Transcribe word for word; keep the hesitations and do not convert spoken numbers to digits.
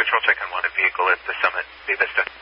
Control, check on wanted vehicle at the Summit, Bay Vista.